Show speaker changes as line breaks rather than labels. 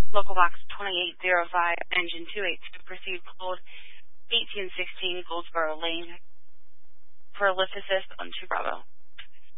Local box 2805, engine 282, proceed code 1816 Goldsboro Lane for a lift assist on 2 Bravo.